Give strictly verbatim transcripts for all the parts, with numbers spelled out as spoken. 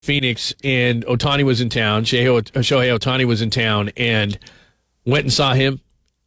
Phoenix, and Ohtani was in town. Shohei Shohei Ohtani was in town, and went and saw him.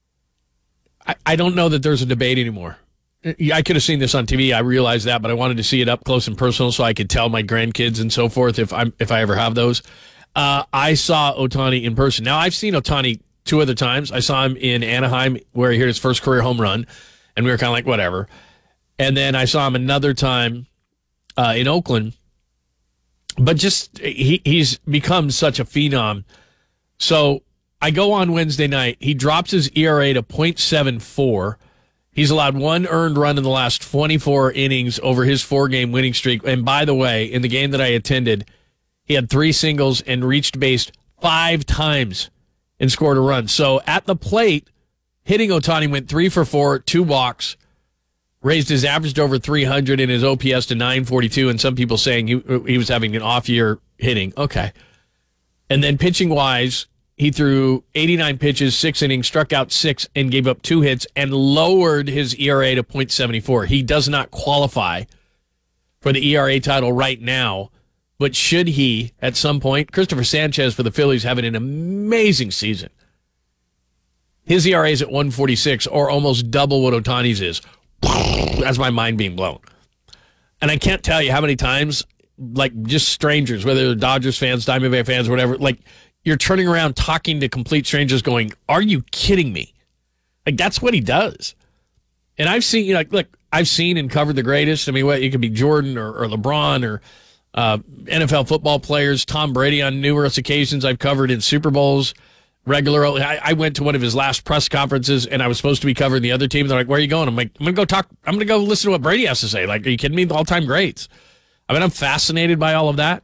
I, I don't know that there's a debate anymore. I could have seen this on T V. I realized that, but I wanted to see it up close and personal so I could tell my grandkids and so forth if I if I ever have those. Uh, I saw Ohtani in person. Now, I've seen Ohtani two other times. I saw him in Anaheim where he hit his first career home run, and we were kind of like, whatever. And then I saw him another time uh, in Oakland. But just he he's become such a phenom. So I go on Wednesday night. He drops his E R A to point seven four. He's allowed one earned run in the last twenty-four innings over his four-game winning streak. And by the way, in the game that I attended, he had three singles and reached base five times and scored a run. So at the plate, hitting Ohtani went three for four, two walks, raised his average to over three hundred and his O P S to nine forty-two, and some people saying he, he was having an off-year hitting. Okay. And then pitching-wise, he threw eighty-nine pitches, six innings, struck out six, and gave up two hits, and lowered his E R A to point seven four. He does not qualify for the E R A title right now, but should he at some point? Christopher Sanchez for the Phillies having an amazing season. His E R A is at one forty-six, or almost double what Ohtani's is. That's my mind being blown. And I can't tell you how many times, like, just strangers, whether they're Dodgers fans, Diamondback fans, whatever, like, you're turning around talking to complete strangers going, are you kidding me? Like, that's what he does. And I've seen, you know, like, look, I've seen and covered the greatest. I mean, what, it could be Jordan or, or LeBron or uh, N F L football players, Tom Brady on numerous occasions. I've covered in Super Bowls regularly. I, I went to one of his last press conferences, and I was supposed to be covering the other team. They're like, where are you going? I'm like, I'm going to go talk. I'm going to go listen to what Brady has to say. Like, are you kidding me? The all-time greats. I mean, I'm fascinated by all of that.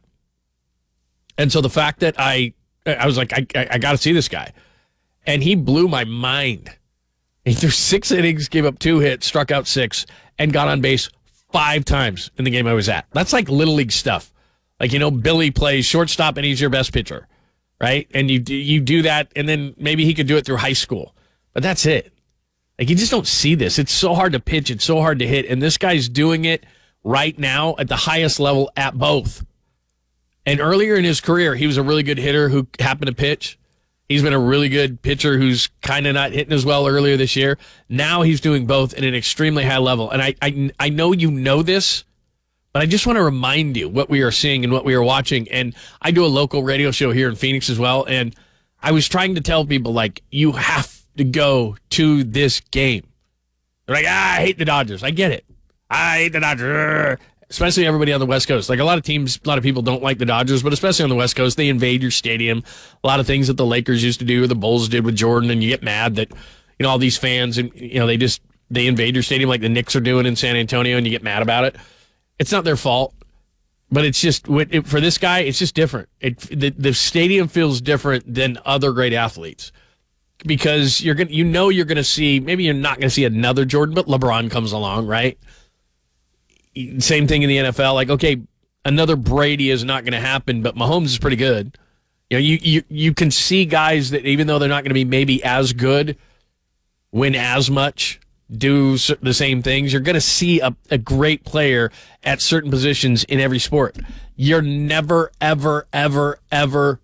And so the fact that I, I was like, I, I, I got to see this guy. And he blew my mind. He threw six innings, gave up two hits, struck out six, and got on base five times in the game I was at. That's like Little League stuff. Like, you know, Billy plays shortstop, and he's your best pitcher, right? And you you do that, and then maybe he could do it through high school. But that's it. Like, you just don't see this. It's so hard to pitch. It's so hard to hit. And this guy's doing it right now at the highest level at both. And earlier in his career, he was a really good hitter who happened to pitch. He's been a really good pitcher who's kind of not hitting as well earlier this year. Now he's doing both at an extremely high level. And I, I, I know you know this, but I just want to remind you what we are seeing and what we are watching. And I do a local radio show here in Phoenix as well. And I was trying to tell people, like, you have to go to this game. They're like, ah, I hate the Dodgers. I get it. I hate the Dodgers. Especially everybody on the West Coast. Like, a lot of teams, a lot of people don't like the Dodgers, but especially on the West Coast, they invade your stadium. A lot of things that the Lakers used to do, or the Bulls did with Jordan, and you get mad that, you know, all these fans, and, you know, they just, they invade your stadium like the Knicks are doing in San Antonio, and you get mad about it. It's not their fault, but it's just, it, for this guy, it's just different. It, the, the stadium feels different than other great athletes. Because you're gonna, you know, you're going to see, maybe you're not going to see another Jordan, but LeBron comes along, right? Same thing in the N F L. Like, okay, another Brady is not going to happen, but Mahomes is pretty good. You know, you, you, you can see guys that, even though they're not going to be maybe as good, win as much, do the same things. You're going to see a, a great player at certain positions in every sport. You're never, ever, ever, ever,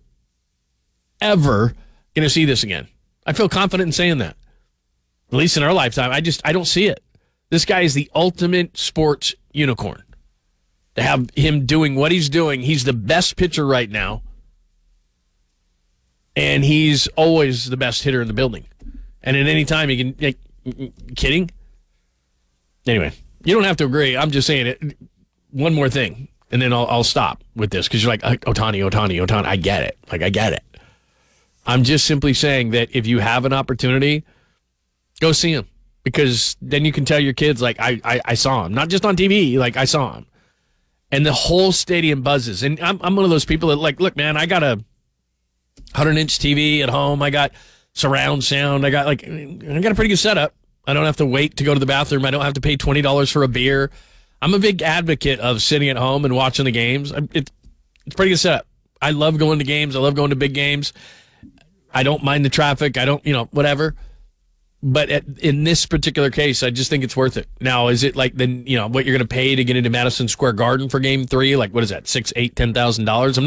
ever going to see this again. I feel confident in saying that. At least in our lifetime. I just, I don't see it. This guy is the ultimate sports unicorn. To have him doing what he's doing, he's the best pitcher right now. And he's always the best hitter in the building. And at any time, he can, like, kidding? Anyway, you don't have to agree. I'm just saying it. One more thing, and then I'll, I'll stop with this, because you're like, Ohtani, Ohtani, Ohtani. I get it. Like, I get it. I'm just simply saying that if you have an opportunity, go see him. Because then you can tell your kids, like, I, I, I saw him. Not just on T V, like, I saw him. And the whole stadium buzzes. And I'm, I'm one of those people that, like, look, man, I got a one hundred inch T V at home. I got surround sound. I got, like, I got a pretty good setup. I don't have to wait to go to the bathroom. I don't have to pay twenty dollars for a beer. I'm a big advocate of sitting at home and watching the games. It, it's pretty good setup. I love going to games. I love going to big games. I don't mind the traffic. I don't, you know, whatever. but at, in this particular case, I just think it's worth it. Now, is it like then you know what you're going to pay to get into Madison Square Garden for Game Three? Like what is that? Six, eight, ten thousand dollars?